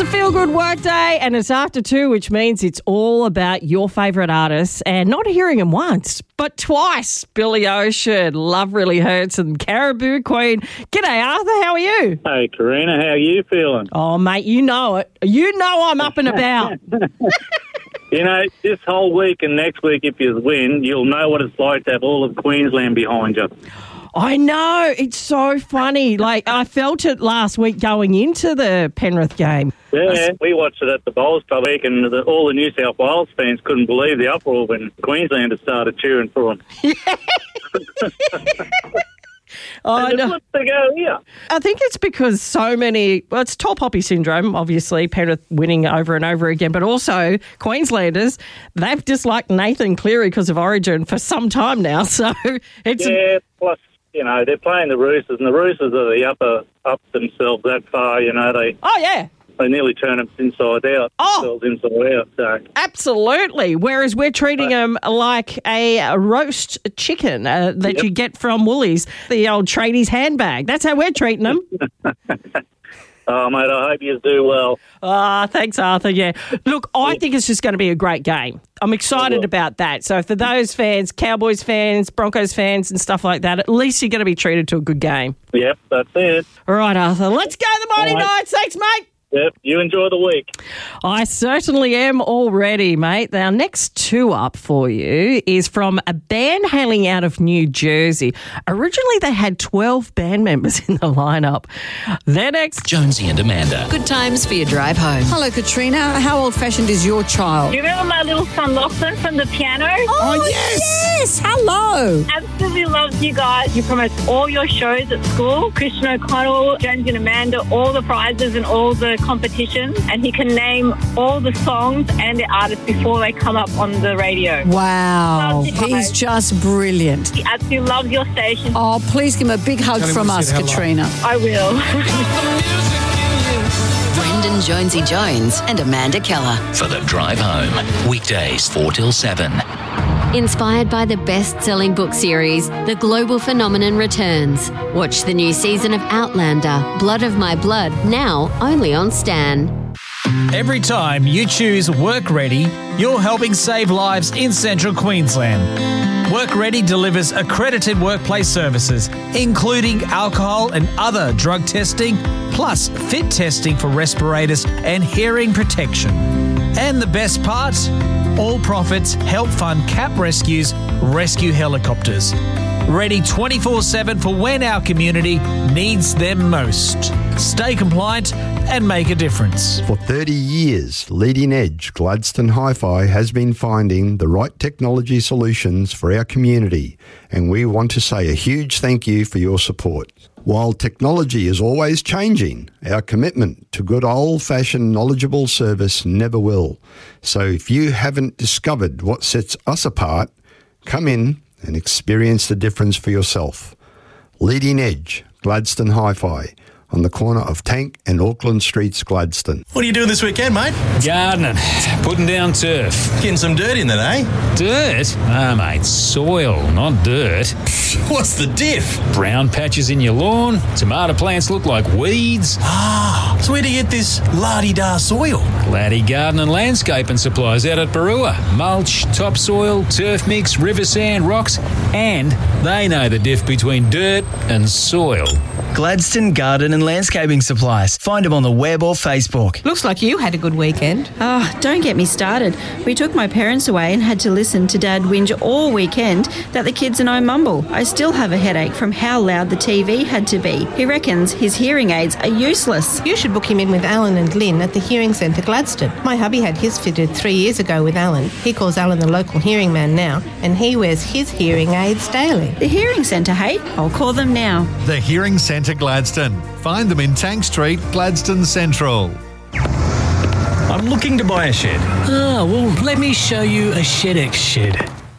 a feel-good work day, and it's after 2, which means it's all about your favourite artists, and not hearing them once, but twice. Billy Ocean, Love Really Hurts, and Caribou Queen. G'day, Arthur. How are you? Hey, Karina. How are you feeling? Oh, mate, you know it. You know I'm up and about. You know, this whole week and next week, if you win, you'll know what it's like to have all of Queensland behind you. I know. It's so funny. Like, I felt it last week going into the Penrith game. Yeah, we watched it at the Bowls Club week, and all the New South Wales fans couldn't believe the uproar when Queenslanders started cheering for them. Oh, no. To go here. I think it's because so many, well, it's tall poppy syndrome, obviously, Penrith winning over and over again, but also Queenslanders, they've disliked Nathan Cleary because of Origin for some time now. So it's... Yeah, plus, you know, they're playing the Roosters, and the Roosters are the up themselves that far, you know. They nearly turn them inside out. Themselves inside out. So. Absolutely. Whereas we're treating them like a roast chicken that you get from Woolies, the old tradies handbag. That's how we're treating them. Oh, mate, I hope you do well. Thanks, Arthur. Yeah. Look, I think it's just going to be a great game. I'm excited about that. So for those fans, Cowboys fans, Broncos fans and stuff like that, at least you're going to be treated to a good game. Yep, that's it. All right, Arthur. Let's go the Mighty Knights. Thanks, mate. Yep, you enjoy the week. I certainly am already, mate. Our next two up for you is from a band hailing out of New Jersey. Originally, they had 12 band members in the lineup. They're next. Jonesy and Amanda. Good times for your drive home. Hello, Katrina. How old-fashioned is your child? Do you remember my little son Lachlan from the piano? Oh, yes. Hello. Absolutely loves you guys. You promote all your shows at school. Christian O'Connell, Jonesy and Amanda, all the prizes and all the competitions, and he can name all the songs and the artists before they come up on the radio. Wow. Loves you guys. He's just brilliant. He absolutely loves your station. Oh, please give him a big hug from us, Katrina. I will. Brendan Jonesy Jones and Amanda Keller. For the drive home. Weekdays 4 till 7. Inspired by the best-selling book series, The Global Phenomenon returns. Watch the new season of Outlander, Blood of My Blood, now only on Stan. Every time you choose Work Ready, you're helping save lives in Central Queensland. Work Ready delivers accredited workplace services, including alcohol and other drug testing, plus fit testing for respirators and hearing protection. And the best part? All profits help fund CAP Rescue's rescue helicopters. Ready 24/7 for when our community needs them most. Stay compliant and make a difference. For 30 years, Leading Edge Gladstone Hi-Fi has been finding the right technology solutions for our community, and we want to say a huge thank you for your support. While technology is always changing, our commitment to good old-fashioned knowledgeable service never will. So if you haven't discovered what sets us apart, come in and experience the difference for yourself. Leading Edge Gladstone Hi-Fi, on the corner of Tank and Auckland Streets, Gladstone. What are you doing this weekend, mate? Gardening. Putting down turf. Getting some dirt in that, eh? Dirt? Ah, mate, soil, not dirt. What's the diff? Brown patches in your lawn. Tomato plants look like weeds. Ah, so where do you get this la-di-da soil? Laddie Garden and Landscaping Supplies out at Barua. Mulch, topsoil, turf mix, river sand, rocks, and they know the diff between dirt and soil. Gladstone Garden and Landscaping Supplies. Find them on the web or Facebook. Looks like you had a good weekend. Don't get me started. We took my parents away and had to listen to Dad whinge all weekend that the kids and I mumble. I still have a headache from how loud the TV had to be. He reckons his hearing aids are useless. You should book him in with Alan and Lynn at the Hearing Centre Gladstone. My hubby had his fitted 3 years ago with Alan. He calls Alan the local hearing man now, and he wears his hearing aids daily. The Hearing Centre, hey? I'll call them now. The Hearing Centre Gladstone. Find them in Tank Street, Gladstone Central. I'm looking to buy a shed. Well, let me show you a ShedX shed.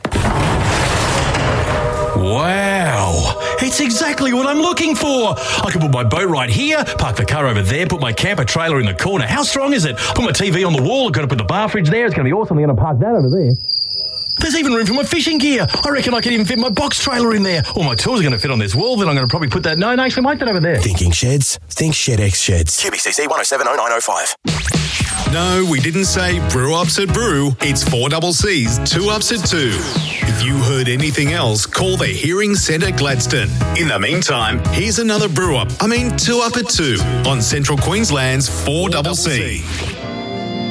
Wow, it's exactly what I'm looking for. I can put my boat right here, park the car over there, put my camper trailer in the corner. How strong is it? Put my TV on the wall, I've got to put the bar fridge there. It's going to be awesome. I'm going to park that over there. There's even room for my fishing gear. I reckon I could even fit my box trailer in there. All my tools are going to fit on this wall, then I'm going to probably put that... No, actually, I might put that over there. Thinking sheds? Think ShedX Sheds. QBCC 1070 905. No, we didn't say brew ups at Brew. It's 4CC's 2 Ups at 2. If you heard anything else, call the Hearing Centre Gladstone. In the meantime, here's another 2 Up at 2 on Central Queensland's 4CC.